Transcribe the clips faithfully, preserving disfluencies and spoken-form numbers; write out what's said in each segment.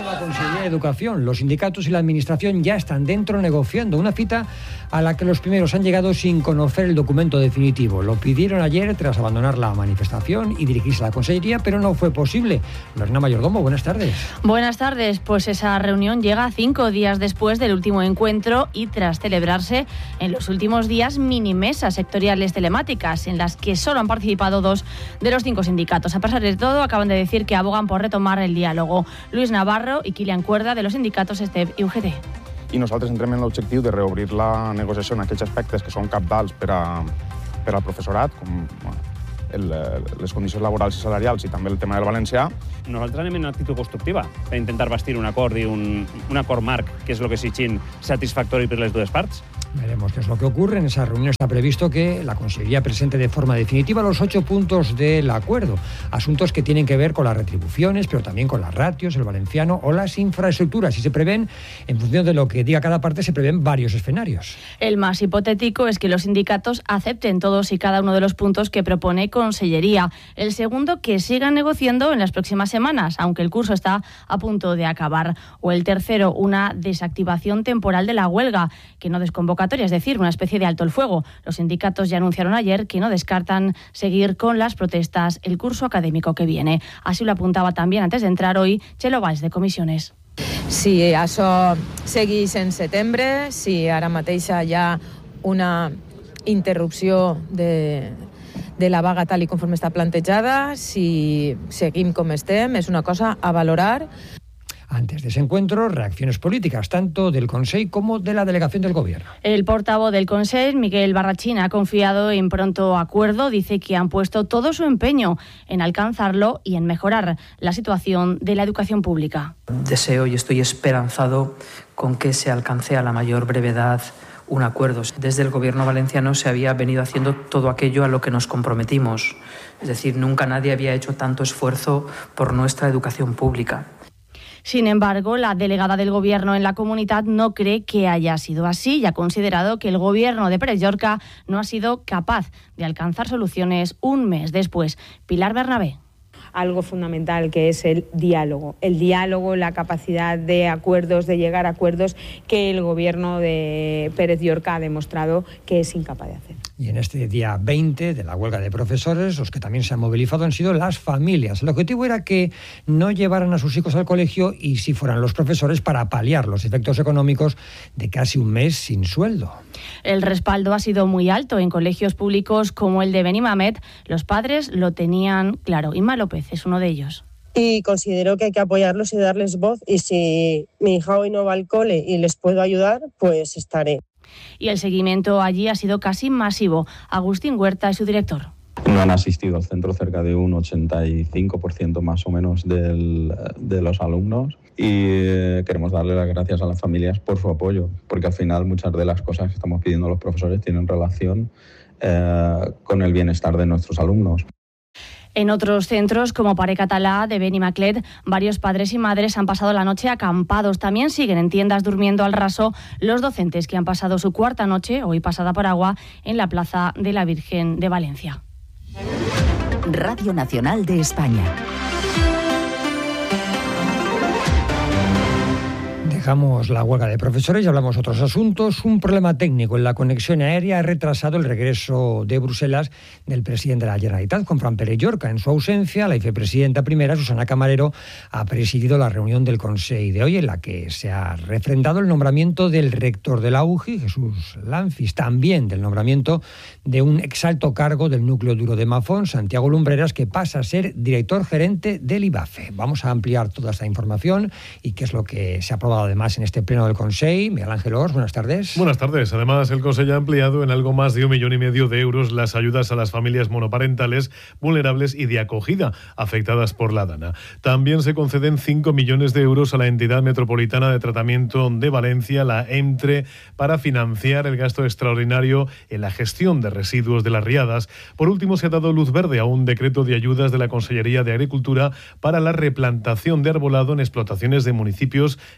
la Consellería de Educación. Los sindicatos y la Administración ya están dentro negociando una cita a la que los primeros han llegado sin conocer el documento definitivo. Lo pidieron ayer tras abandonar la manifestación y dirigirse a la Consellería, pero no fue posible. Lorena Mayordomo, buenas tardes. Buenas tardes. Pues esa reunión llega cinco días después del último encuentro y tras celebrarse en los últimos días mini mesas sectoriales telemáticas en las que solo han participado dos de los cinco sindicatos. A pesar de todo, acaban de decir que abogan por retomar el diálogo. Luis Navarro i Kilian Cuerda, de los sindicatos STEP i U G T. I nosaltres entrem en l'objectiu de reobrir la negociació en aquells aspectes que són cabdals per, a, per al professorat, com el, les condicions laborals i salarials i també el tema del valencià. Nosaltres anem en una actitud constructiva per intentar bastir un acord i un, un acord marc, que és el que exigim, satisfactori per les dues parts. Veremos qué es lo que ocurre. En esa reunión está previsto que la Consellería presente de forma definitiva los ocho puntos del acuerdo. Asuntos que tienen que ver con las retribuciones, pero también con las ratios, el valenciano o las infraestructuras. Y se prevén, en función de lo que diga cada parte, se prevén varios escenarios. El más hipotético es que los sindicatos acepten todos y cada uno de los puntos que propone Consellería. El segundo, que sigan negociando en las próximas semanas, aunque el curso está a punto de acabar. O el tercero, una desactivación temporal de la huelga, que no desconvoca, es decir, una especie de alto el fuego. Los sindicatos ya anunciaron ayer que no descartan seguir con las protestas el curso académico que viene. Así lo apuntaba también antes de entrar hoy Txelo Valls, de Comissiones. Si això seguís en setembre, si ara mateix hi ha una interrupció de, de la vaga tal i conforme està plantejada, si seguim com estem, és una cosa a valorar. Antes de ese encuentro, reacciones políticas, tanto del Consell como de la delegación del Gobierno. El portavoz del Consell, Miguel Barrachín, ha confiado en pronto acuerdo. Dice que han puesto todo su empeño en alcanzarlo y en mejorar la situación de la educación pública. Deseo y estoy esperanzado con que se alcance a la mayor brevedad un acuerdo. Desde el Gobierno valenciano se había venido haciendo todo aquello a lo que nos comprometimos. Es decir, nunca nadie había hecho tanto esfuerzo por nuestra educación pública. Sin embargo, la delegada del Gobierno en la comunidad no cree que haya sido así y ha considerado que el Gobierno de Pérez Llorca no ha sido capaz de alcanzar soluciones un mes después. Pilar Bernabé. Algo fundamental, que es el diálogo. El diálogo, la capacidad de acuerdos, de llegar a acuerdos, que el Gobierno de Pérez Llorca ha demostrado que es incapaz de hacer. Y en este día veinte de la huelga de profesores, los que también se han movilizado han sido las familias. El objetivo era que no llevaran a sus hijos al colegio y si fueran los profesores para paliar los efectos económicos de casi un mes sin sueldo. El respaldo ha sido muy alto en colegios públicos como el de Benimamet. Los padres lo tenían claro. Inma López es uno de ellos. Y considero que hay que apoyarlos y darles voz, y si mi hija hoy no va al cole y les puedo ayudar, pues estaré. Y el seguimiento allí ha sido casi masivo. Agustín Huerta es su director. No han asistido al centro cerca de un ochenta y cinco por ciento más o menos del, de los alumnos y eh, queremos darle las gracias a las familias por su apoyo, porque al final muchas de las cosas que estamos pidiendo a los profesores tienen relación eh, con el bienestar de nuestros alumnos. En otros centros, como Pare Català de Benimaclet, varios padres y madres han pasado la noche acampados. También siguen en tiendas durmiendo al raso los docentes que han pasado su cuarta noche, hoy pasada por agua, en la Plaza de la Virgen de Valencia. Radio Nacional de España. Dejamos la huelga de profesores y hablamos de otros asuntos. Un problema técnico en la conexión aérea ha retrasado el regreso de Bruselas del presidente de la Generalitat, con Fran Pérez Llorca. En su ausencia, la vicepresidenta primera, Susana Camarero, ha presidido la reunión del Consell de hoy, en la que se ha refrendado el nombramiento del rector de la U G I, Jesús Lanfis, también del nombramiento de un exalto cargo del núcleo duro de Mafón, Santiago Lumbreras, que pasa a ser director gerente del IBAFE. Vamos a ampliar toda esta información y qué es lo que se ha aprobado además en este pleno del Consell. Miguel Ángel Ors, buenas tardes. Buenas tardes. Además, el Consell ha ampliado en algo más de un millón y medio de euros las ayudas a las familias monoparentales vulnerables y de acogida afectadas por la DANA. También se conceden cinco millones de euros a la entidad metropolitana de tratamiento de Valencia, la EMTRE, para financiar el gasto extraordinario en la gestión de residuos de las riadas. Por último, se ha dado luz verde a un decreto de ayudas de la Consellería de Agricultura para la replantación de arbolado en explotaciones de municipios que están afectados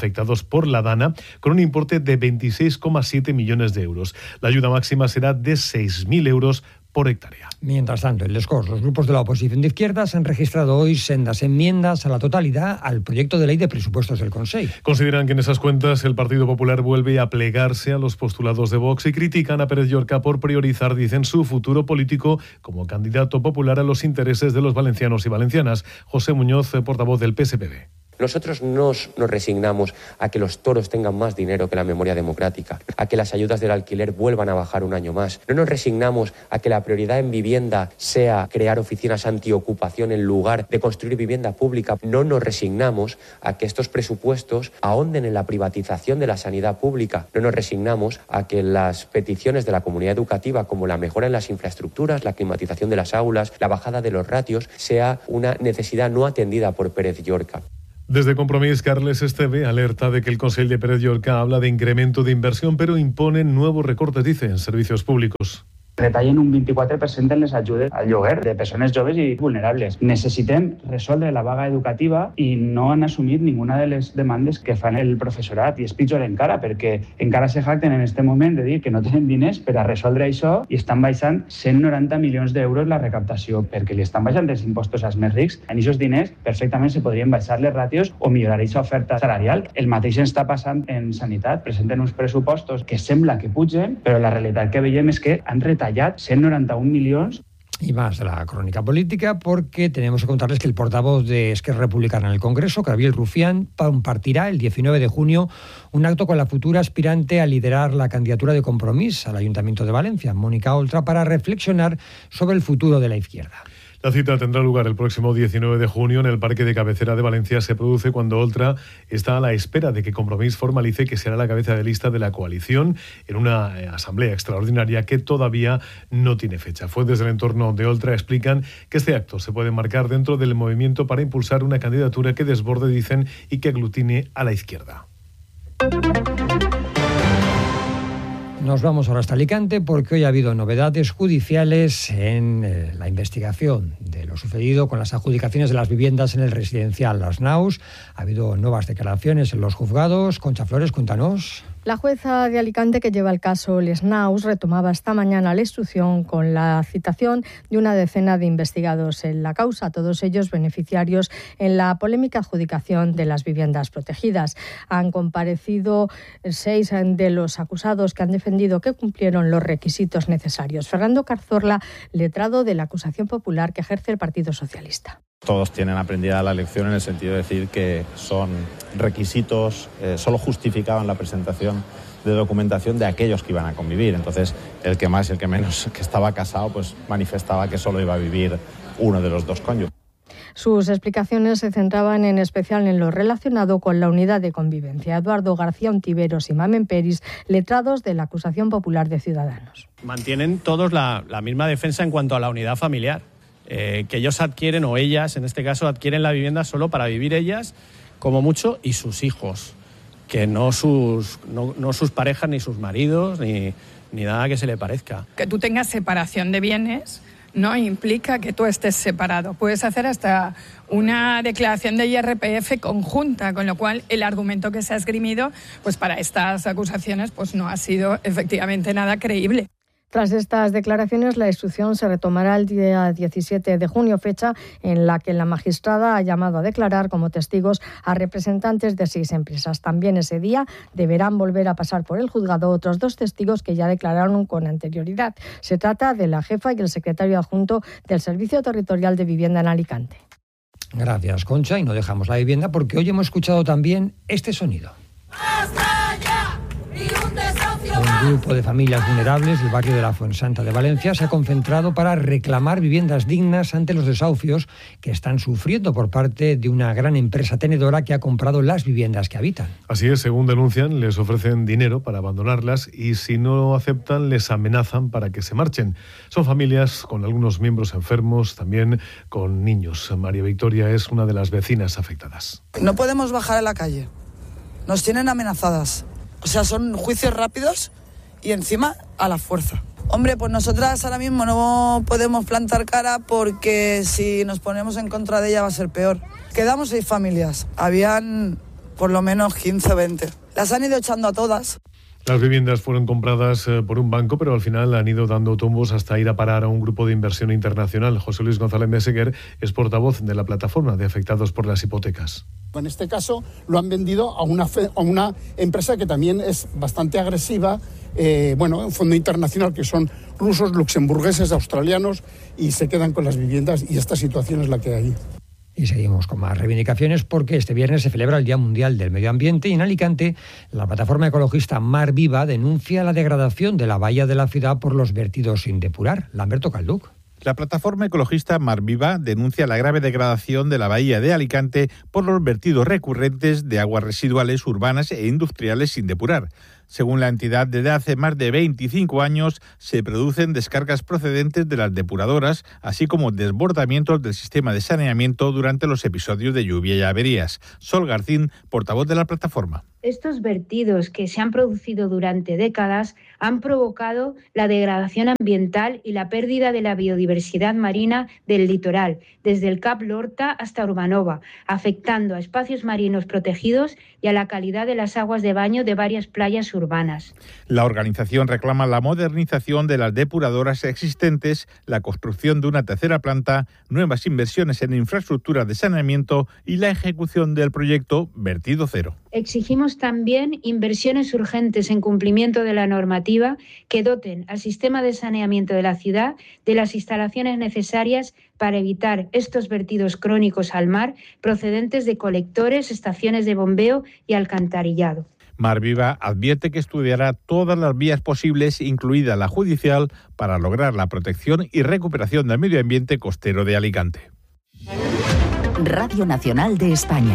afectados por la Dana, con un importe de veintiséis coma siete millones de euros. La ayuda máxima será de seis mil euros por hectárea. Mientras tanto, en Les Corts, los grupos de la oposición de izquierdas han registrado hoy sendas enmiendas a la totalidad al proyecto de ley de presupuestos del Consell. Consideran que en esas cuentas el Partido Popular vuelve a plegarse a los postulados de Vox y critican a Pérez Llorca por priorizar, dicen, su futuro político como candidato popular a los intereses de los valencianos y valencianas. José Muñoz, portavoz del P S P B. Nosotros no nos resignamos a que los toros tengan más dinero que la memoria democrática, a que las ayudas del alquiler vuelvan a bajar un año más. No nos resignamos a que la prioridad en vivienda sea crear oficinas antiocupación en lugar de construir vivienda pública. No nos resignamos a que estos presupuestos ahonden en la privatización de la sanidad pública. No nos resignamos a que las peticiones de la comunidad educativa, como la mejora en las infraestructuras, la climatización de las aulas, la bajada de los ratios, sea una necesidad no atendida por Pérez Llorca. Desde Compromís, Carles Esteve alerta de que el Consell de Pérez Llorca habla de incremento de inversión, pero impone nuevos recortes, dice, en servicios públicos. Retallen un vint-i-quatre per cent en les ajudes al lloguer de persones joves i vulnerables. Necessitem resoldre la vaga educativa i no han assumit ninguna de les demandes que fan el professorat. I és pitjor encara, perquè encara se jacten en este moment de dir que no tenen diners per a resoldre això i estan baixant cent noranta milions d'euros la recaptació, perquè li estan baixant els impostos als més rics. En aquests diners perfectament se podrien baixar les ràtios o millorar aquesta oferta salarial. El mateix està passant en sanitat. Presenten uns pressupostos que sembla que pugen, però la realitat que veiem és que han retallat cent noranta-un milions. Y más de la crónica política, porque tenemos que contarles que el portavoz de Esquerra Republicana en el Congreso, Gabriel Rufián, compartirá el diecinueve de junio un acto con la futura aspirante a liderar la candidatura de Compromís al Ayuntamiento de Valencia, Mónica Oltra, para reflexionar sobre el futuro de la izquierda. La cita tendrá lugar el próximo diecinueve de junio en el Parque de Cabecera de Valencia. Se produce cuando Oltra está a la espera de que Compromís formalice que será la cabeza de lista de la coalición en una asamblea extraordinaria que todavía no tiene fecha. Fuentes del entorno de Oltra explican que este acto se puede marcar dentro del movimiento para impulsar una candidatura que desborde, dicen, y que aglutine a la izquierda. Nos vamos ahora hasta Alicante porque hoy ha habido novedades judiciales en eh, la investigación de lo sucedido con las adjudicaciones de las viviendas en el residencial Las Naus. Ha habido nuevas declaraciones en los juzgados. Concha Flores, cuéntanos. La jueza de Alicante que lleva el caso Les Naus retomaba esta mañana la instrucción con la citación de una decena de investigados en la causa, todos ellos beneficiarios en la polémica adjudicación de las viviendas protegidas. Han comparecido seis de los acusados que han defendido que cumplieron los requisitos necesarios. Fernando Carzorla, letrado de la acusación popular que ejerce el Partido Socialista. Todos tienen aprendida la lección en el sentido de decir que son requisitos, eh, solo justificaban la presentación de documentación de aquellos que iban a convivir. Entonces, el que más y el que menos que estaba casado, pues manifestaba que solo iba a vivir uno de los dos cónyuges. Sus explicaciones se centraban en especial en lo relacionado con la unidad de convivencia. Eduardo García Ontiveros y Mamen Peris, letrados de la acusación popular de Ciudadanos. Mantienen todos la, la misma defensa en cuanto a la unidad familiar. Eh, que ellos adquieren, o ellas, en este caso, adquieren la vivienda solo para vivir ellas, como mucho, y sus hijos, que no sus, no, no sus parejas, ni sus maridos, ni, ni nada que se le parezca. Que tú tengas separación de bienes no implica que tú estés separado. Puedes hacer hasta una declaración de I R P F conjunta, con lo cual el argumento que se ha esgrimido pues para estas acusaciones pues no ha sido efectivamente nada creíble. Tras estas declaraciones, la instrucción se retomará el día diecisiete de junio, fecha en la que la magistrada ha llamado a declarar como testigos a representantes de seis empresas. También ese día deberán volver a pasar por el juzgado otros dos testigos que ya declararon con anterioridad. Se trata de la jefa y el secretario adjunto del Servicio Territorial de Vivienda en Alicante. Gracias, Concha. Y no dejamos la vivienda porque hoy hemos escuchado también este sonido. Un grupo de familias vulnerables del barrio de la Fuensanta de Valencia se ha concentrado para reclamar viviendas dignas ante los desahucios que están sufriendo por parte de una gran empresa tenedora que ha comprado las viviendas que habitan. Así es, según denuncian, les ofrecen dinero para abandonarlas y si no aceptan les amenazan para que se marchen. Son familias con algunos miembros enfermos, también con niños. María Victoria es una de las vecinas afectadas. No podemos bajar a la calle. Nos tienen amenazadas. O sea, son juicios rápidos y encima a la fuerza. Hombre, pues nosotras ahora mismo no podemos plantar cara porque si nos ponemos en contra de ella va a ser peor. Quedamos seis familias. Habían por lo menos quince o veinte. Las han ido echando a todas. Las viviendas fueron compradas por un banco, pero al final han ido dando tumbos hasta ir a parar a un grupo de inversión internacional. José Luis González Meseguer es portavoz de la plataforma de afectados por las hipotecas. En este caso lo han vendido a una, fe, a una empresa que también es bastante agresiva, eh, bueno, un fondo internacional que son rusos, luxemburgueses, australianos, y se quedan con las viviendas, y esta situación es la que hay. Y seguimos con más reivindicaciones porque este viernes se celebra el Día Mundial del Medio Ambiente y en Alicante la plataforma ecologista Mar Viva denuncia la degradación de la bahía de la ciudad por los vertidos sin depurar. Lamberto Calduc. La plataforma ecologista Mar Viva denuncia la grave degradación de la bahía de Alicante por los vertidos recurrentes de aguas residuales urbanas e industriales sin depurar. Según la entidad, desde hace más de veinticinco años se producen descargas procedentes de las depuradoras, así como desbordamientos del sistema de saneamiento durante los episodios de lluvia y averías. Sol Garcín, portavoz de la plataforma. Estos vertidos que se han producido durante décadas han provocado la degradación ambiental y la pérdida de la biodiversidad marina del litoral, desde el Cap Lorta hasta Urbanova, afectando a espacios marinos protegidos y a la calidad de las aguas de baño de varias playas urbanas. La organización reclama la modernización de las depuradoras existentes, la construcción de una tercera planta, nuevas inversiones en infraestructuras de saneamiento y la ejecución del proyecto Vertido Cero. Exigimos también inversiones urgentes en cumplimiento de la normativa que doten al sistema de saneamiento de la ciudad de las instalaciones necesarias para evitar estos vertidos crónicos al mar procedentes de colectores, estaciones de bombeo y alcantarillado. Mar Viva advierte que estudiará todas las vías posibles, incluida la judicial, para lograr la protección y recuperación del medio ambiente costero de Alicante. Radio Nacional de España.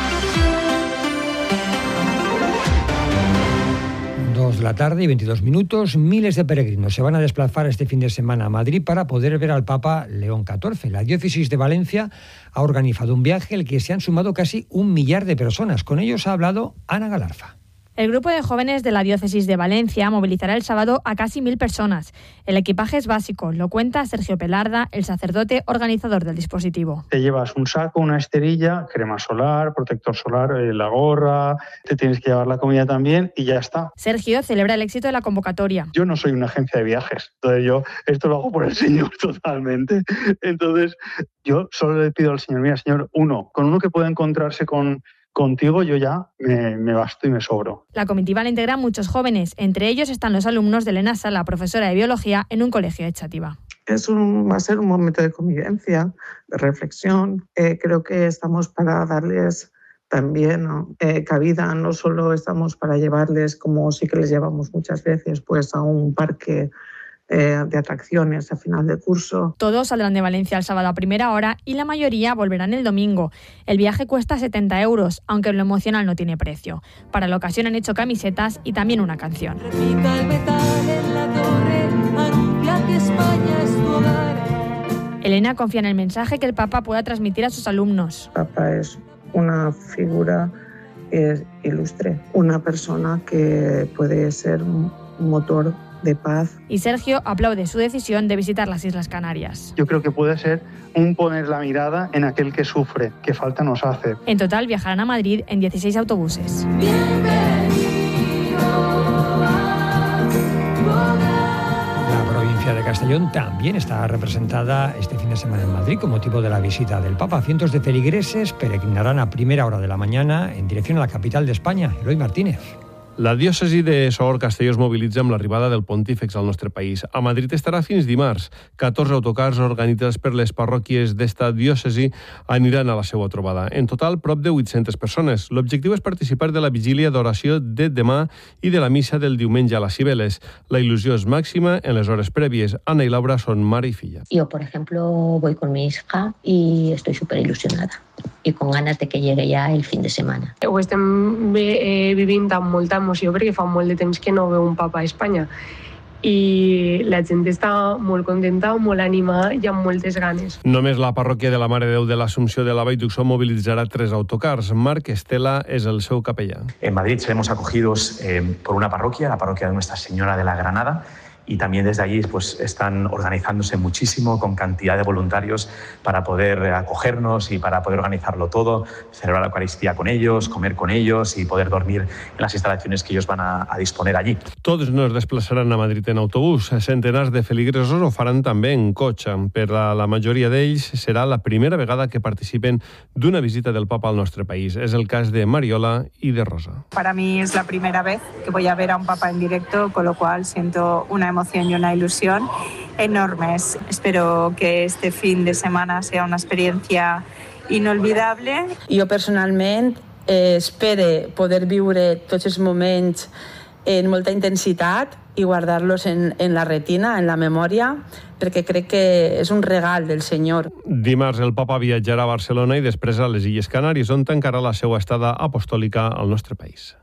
Dos de la tarde y veintidós minutos. Miles de peregrinos se van a desplazar este fin de semana a Madrid para poder ver al Papa León catorce. La diócesis de Valencia ha organizado un viaje al que se han sumado casi un millar de personas. Con ellos ha hablado Ana Galarza. El grupo de jóvenes de la diócesis de Valencia movilizará el sábado a casi mil personas. El equipaje es básico, lo cuenta Sergio Pelarda, el sacerdote organizador del dispositivo. Te llevas un saco, una esterilla, crema solar, protector solar, eh, la gorra, te tienes que llevar la comida también y ya está. Sergio celebra el éxito de la convocatoria. Yo no soy una agencia de viajes, entonces yo esto lo hago por el Señor totalmente. Entonces yo solo le pido al Señor, mira Señor, uno, con uno que pueda encontrarse con... Contigo yo ya me, me basto y me sobro. La comitiva la integran muchos jóvenes. Entre ellos están los alumnos de Elena Sala, profesora de biología en un colegio de Xàtiva. Es un, va a ser un momento de convivencia, de reflexión. Eh, creo que estamos para darles también ¿no? eh, cabida. No solo estamos para llevarles, como sí que les llevamos muchas veces, pues a un parque Eh, de atracciones a final de curso. Todos saldrán de Valencia el sábado a primera hora y la mayoría volverán el domingo. El viaje cuesta setenta euros, aunque lo emocional no tiene precio. Para la ocasión han hecho camisetas y también una canción. Repica el metal en la torre, anuncia que España es tu hogar. Elena confía en el mensaje que el Papa pueda transmitir a sus alumnos. El Papa es una figura eh, ilustre, una persona que puede ser un motor de paz. Y Sergio aplaude su decisión de visitar las Islas Canarias. Yo creo que puede ser un poner la mirada en aquel que sufre, que falta nos hace. En total viajarán a Madrid en dieciséis autobuses. La provincia de Castellón también está representada este fin de semana en Madrid con motivo de la visita del Papa. Cientos de feligreses peregrinarán a primera hora de la mañana en dirección a la capital de España. Eloy Martínez. La diòcesi de Sogorb Castelló es mobilitza amb l'arribada del pontífex al nostre país. A Madrid estarà fins dimarts. catorze autocars organitzats per les parròquies d'esta diòcesi aniran a la seva trobada. En total, prop de vuit-centes persones. L'objectiu és participar de la vigília d'oració de demà i de la missa del diumenge a les Cibeles. La il·lusió és màxima en les hores prèvies. Ana i Laura són mare i filla. Yo, por ejemplo, voy con mi hija y estoy súper ilusionada y con ganas de que llegue ya el fin de semana. Ho estem eh, vivint amb molta emoció perquè fa molt de temps que no veu un papa a Espanya i la gent està molt contenta, molt animada i amb moltes ganes. Només la parròquia de la Mare de Déu de l'Assumpció de la Vall d'Uixó mobilitzarà tres autocars. Marc Estela és el seu capellà. En Madrid seremos acogidos eh, por una parroquia, la parroquia de Nuestra Señora de la Granada, y también desde allí pues, están organizándose muchísimo con cantidad de voluntarios para poder acogernos y para poder organizarlo todo, celebrar la Eucaristía con ellos, comer con ellos y poder dormir en las instalaciones que ellos van a, a disponer allí. Tots no es desplaçaran a Madrid en autobús. Centenars de feligresos ho faran també en cotxe. Per a la majoria d'ells serà la primera vegada que participen d'una visita del Papa al nostre país. És el cas de Mariola i de Rosa. Para mí es la primera vez que voy a ver a un Papa en directo, con lo cual siento una emoción y una ilusión enormes. Espero que este fin de semana sea una experiencia inolvidable. Jo personalment eh, espero poder viure tots els moments en molta intensitat i guardar-los en, en la retina, en la memòria, perquè crec que és un regal del Senyor. Dimarts el Papa viatjarà a Barcelona i després a les Illes Canàries, on tancarà la seva estada apostòlica al nostre país.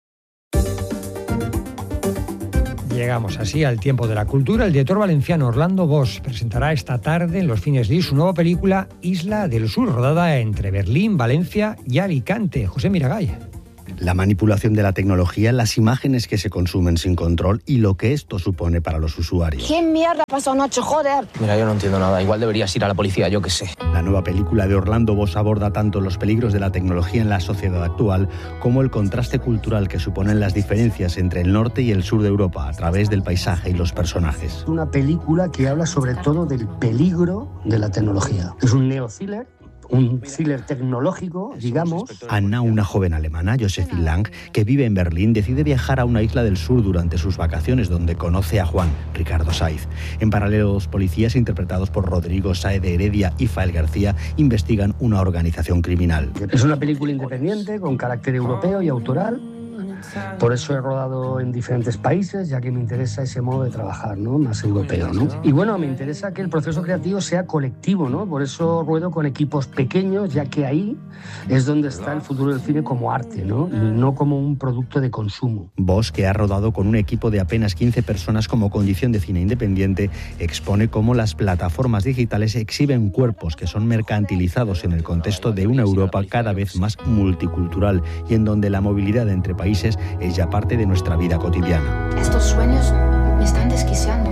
Llegamos así al tiempo de la cultura. El director valenciano Orlando Bosch presentará esta tarde en los Cines Lis su nueva película Isla del Sur, rodada entre Berlín, Valencia y Alicante. José Miragay. La manipulación de la tecnología, las imágenes que se consumen sin control y lo que esto supone para los usuarios. ¿Qué mierda pasó anoche, joder? Mira, yo no entiendo nada. Igual deberías ir a la policía, yo qué sé. La nueva película de Orlando Bosch aborda tanto los peligros de la tecnología en la sociedad actual como el contraste cultural que suponen las diferencias entre el norte y el sur de Europa a través del paisaje y los personajes. Una película que habla sobre todo del peligro de la tecnología. Es un neo-thriller. Un thriller tecnológico, digamos. Anna, una joven alemana, Josephine Lang, que vive en Berlín, decide viajar a una isla del sur durante sus vacaciones, donde conoce a Juan, Ricardo Saiz. En paralelo, los policías, interpretados por Rodrigo Sáez de Heredia y Fael García, investigan una organización criminal. Es una película independiente, con carácter europeo y autoral. Por eso he rodado en diferentes países, ya que me interesa ese modo de trabajar, ¿no? Más europeo, ¿no? Y bueno, me interesa que el proceso creativo sea colectivo, ¿no? Por eso ruedo con equipos pequeños, ya que ahí es donde está el futuro del cine como arte, ¿no? Y no como un producto de consumo. Bosch, que ha rodado con un equipo de apenas quince personas como condición de cine independiente, expone cómo las plataformas digitales exhiben cuerpos que son mercantilizados en el contexto de una Europa cada vez más multicultural y en donde la movilidad entre países es ya parte de nuestra vida cotidiana. Estos sueños me están desquiciando.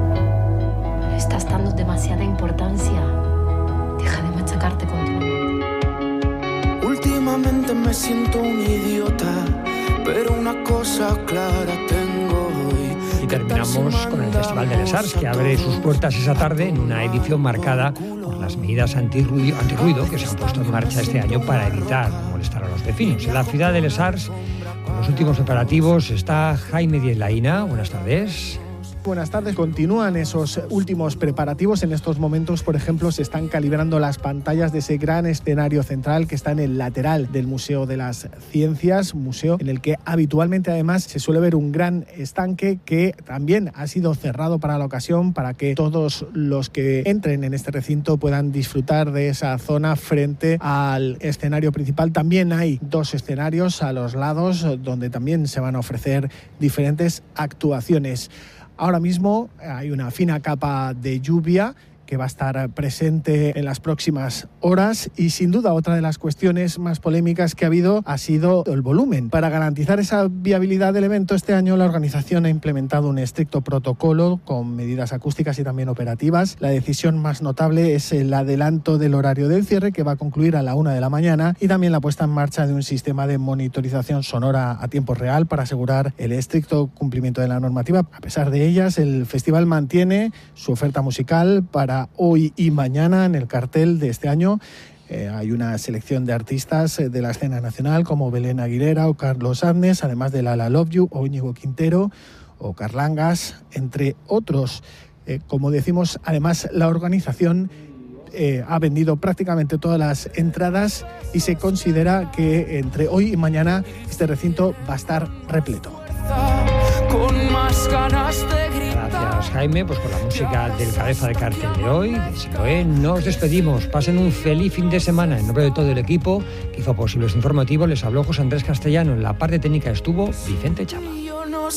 Le estás dando demasiada importancia. Deja de machacarte continuamente. Últimamente me siento un idiota, pero una cosa clara tengo hoy. Y terminamos con el Festival de Les Arts, que abre sus puertas esa tarde en una edición marcada por las medidas antirruido, antirruido que se han puesto en marcha este año para evitar molestar a los vecinos. En la ciudad de Les Arts, con los últimos preparativos, está Jaime Díez Laína. Buenas tardes. Buenas tardes. Continúan esos últimos preparativos. En estos momentos, por ejemplo, se están calibrando las pantallas de ese gran escenario central que está en el lateral del Museo de las Ciencias, museo en el que habitualmente además se suele ver un gran estanque que también ha sido cerrado para la ocasión, para que todos los que entren en este recinto puedan disfrutar de esa zona frente al escenario principal. También hay dos escenarios a los lados donde también se van a ofrecer diferentes actuaciones. Ahora mismo hay una fina capa de lluvia que va a estar presente en las próximas horas y sin duda otra de las cuestiones más polémicas que ha habido ha sido el volumen. Para garantizar esa viabilidad del evento este año la organización ha implementado un estricto protocolo con medidas acústicas y también operativas. La decisión más notable es el adelanto del horario del cierre que va a concluir a la una de la mañana y también la puesta en marcha de un sistema de monitorización sonora a tiempo real para asegurar el estricto cumplimiento de la normativa. A pesar de ellas, el festival mantiene su oferta musical para hoy y mañana. En el cartel de este año eh, hay una selección de artistas de la escena nacional como Belén Aguilera o Carlos Adnes, además de Lala Love You o Íñigo Quintero o Carlangas, entre otros. Eh, como decimos, además la organización eh, ha vendido prácticamente todas las entradas y se considera que entre hoy y mañana este recinto va a estar repleto. Con más ganas de gritar. Gracias, Jaime, pues con la música del cabeza de cartel de hoy, de Siloé, nos despedimos. Pasen un feliz fin de semana. En nombre de todo el equipo que hizo posible este informativo, les habló José Andrés Castellano. En la parte técnica estuvo Vicente Chapa.